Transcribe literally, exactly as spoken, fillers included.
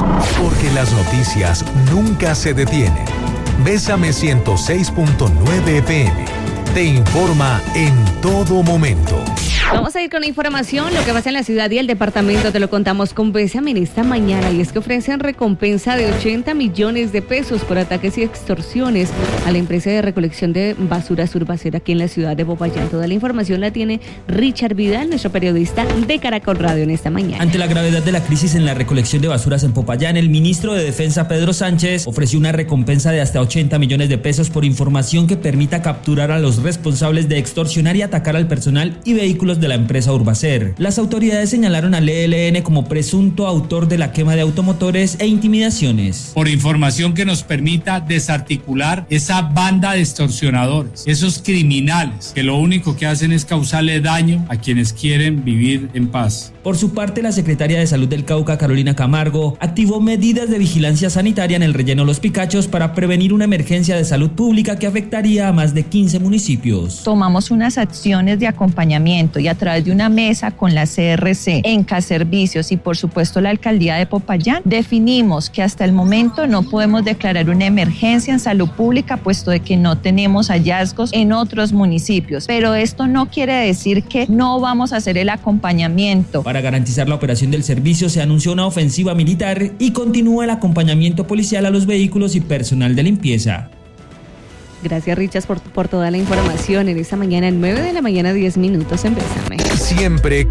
Porque las noticias nunca se detienen. Bésame ciento seis punto nueve F M. Te informa en todo momento. Vamos a ir con la información, lo que pasa en la ciudad y el departamento, te lo contamos con Bésame en esta mañana, y es que ofrecen recompensa de ochenta millones de pesos por ataques y extorsiones a la empresa de recolección de basura Surbacera aquí en la ciudad de Popayán. Toda la información la tiene Richard Vidal, nuestro periodista de Caracol Radio en esta mañana. Ante la gravedad de la crisis en la recolección de basuras en Popayán, el ministro de Defensa Pedro Sánchez ofreció una recompensa de hasta ochenta millones de pesos por información que permita capturar a los responsables de extorsionar y atacar al personal y vehículos de la empresa Urbacer. Las autoridades señalaron al E L N como presunto autor de la quema de automotores e intimidaciones. Por información que nos permita desarticular esa banda de extorsionadores, esos criminales que lo único que hacen es causarle daño a quienes quieren vivir en paz. Por su parte, la secretaria de Salud del Cauca, Carolina Camargo, activó medidas de vigilancia sanitaria en el relleno Los Picachos para prevenir una emergencia de salud pública que afectaría a más de quince municipios. Tomamos unas acciones de acompañamiento y a través de una mesa con la C R C, Enca Servicios y por supuesto la Alcaldía de Popayán, definimos que hasta el momento no podemos declarar una emergencia en salud pública, puesto de que no tenemos hallazgos en otros municipios. Pero esto no quiere decir que no vamos a hacer el acompañamiento. Para garantizar la operación del servicio se anunció una ofensiva militar y continúa el acompañamiento policial a los vehículos y personal de limpieza. Gracias, Richard, por, por toda la información en esta mañana, nueve de la mañana, diez minutos en Bésame. Siempre